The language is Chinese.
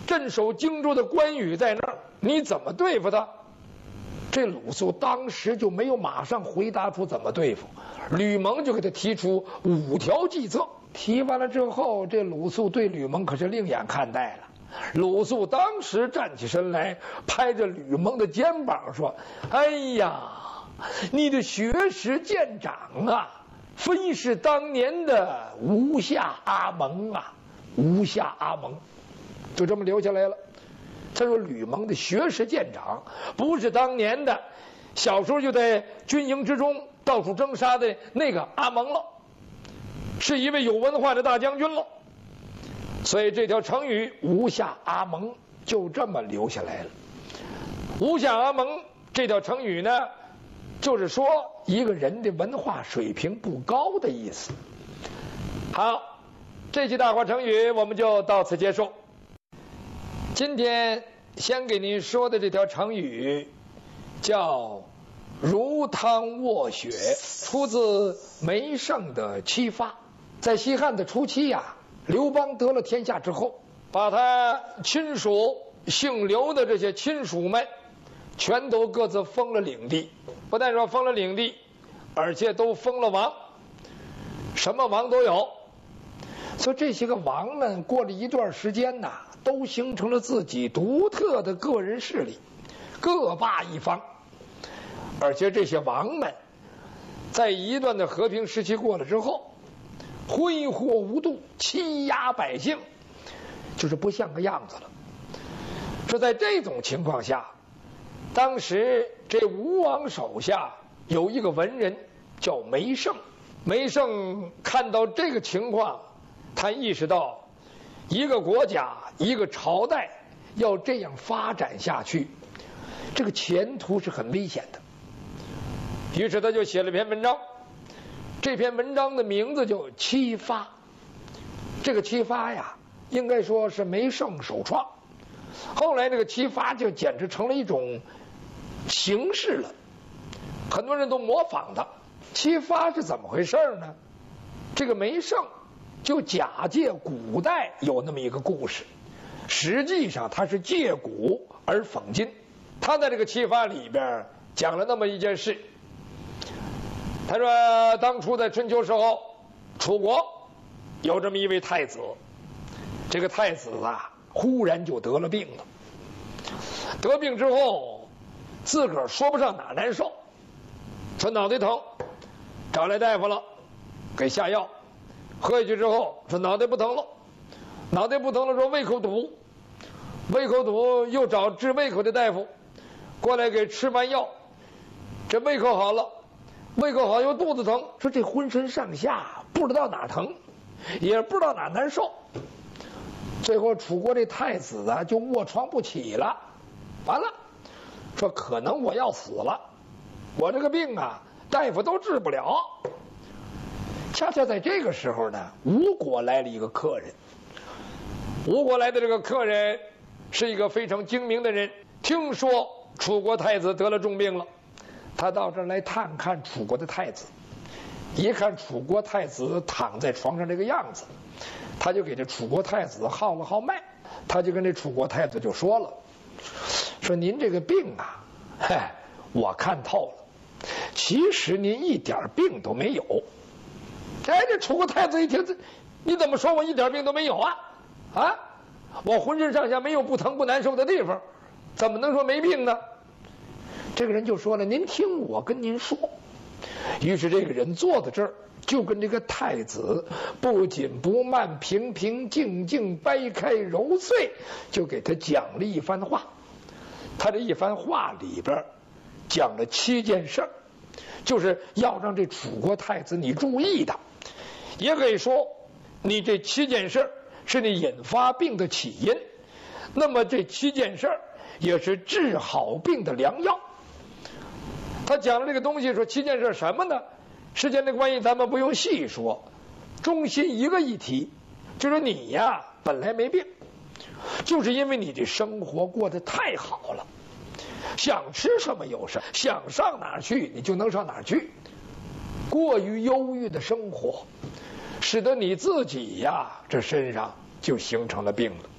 镇守荆州的关羽在那儿，你怎么对付他？这鲁肃当时就没有马上回答出怎么对付，吕蒙就给他提出5条计策。提完了之后，这鲁肃对吕蒙可是另眼看待了。鲁肃当时站起身来，拍着吕蒙的肩膀说：“哎呀，你的学识见长啊，非是当年的吴下阿蒙啊！吴下阿蒙，就这么留下来了。”他说吕蒙的学识见长，不是当年的小时候就在军营之中到处征杀的那个阿蒙了，是一位有文化的大将军了。所以这条成语吴下阿蒙就这么留下来了。吴下阿蒙这条成语呢，就是说一个人的文化水平不高的意思。好，这期大话成语我们就到此结束。今天先给您说的这条成语叫如汤卧雪，出自梅圣的启发。在西汉的初期呀，刘邦得了天下之后，把他亲属姓刘的这些亲属们全都各自封了领地，不但说封了领地，而且都封了王，什么王都有。所以这些个王们过了一段时间呐，都形成了自己独特的个人势力，各霸一方。而且这些王们在一段的和平时期过了之后，挥霍无度，欺压百姓，就是不像个样子了。是在这种情况下，当时这吴王手下有一个文人叫梅圣。梅圣看到这个情况，他意识到一个国家一个朝代要这样发展下去，这个前途是很危险的。于是他就写了篇文章，这篇文章的名字叫《启发》。这个启发呀，应该说是梅圣首创，后来这个启发就简直成了一种形式了，很多人都模仿他。启发是怎么回事呢？这个梅圣就假借古代有那么一个故事，实际上他是借古而讽今。他在这个启发里边讲了那么一件事。他说当初在春秋时候，楚国有这么一位太子，这个太子啊忽然就得了病了。得病之后自个儿说不上哪难受，说脑袋疼，找来大夫了，给下药，喝下去之后说脑袋不疼了，脑袋不疼了说胃口堵，胃口堵又找治胃口的大夫过来给吃完药，这胃口好了，胃口好又肚子疼，说这浑身上下不知道哪疼，也不知道哪难受。最后楚国这太子啊就卧床不起了，完了说可能我要死了，我这个病啊大夫都治不了。恰恰在这个时候呢，吴国来了一个客人。吴国来的这个客人是一个非常精明的人，听说楚国太子得了重病了，他到这儿来探看楚国的太子。一看楚国太子躺在床上这个样子，他就给这楚国太子号了号脉。他就跟这楚国太子就说了，说您这个病啊，我看透了，其实您一点病都没有。哎，这楚国太子一听，你怎么说我一点病都没有啊？啊，我浑身上下没有不疼不难受的地方，怎么能说没病呢？这个人就说了，您听我跟您说。于是这个人坐在这儿，就跟这个太子不紧不慢，平平静静，掰开揉碎，就给他讲了一番话。他这一番话里边讲了7件事儿，就是要让这楚国太子你注意的。也可以说你这7件事是你引发病的起因，那么这7件事也是治好病的良药。他讲了这个东西，说7件事什么呢？时间的关系咱们不用细说，中心一个议题，就是你呀本来没病，就是因为你这生活过得太好了，想吃什么有什么，想上哪儿去你就能上哪儿去，过于忧郁的生活使得你自己呀这身上就形成了病了。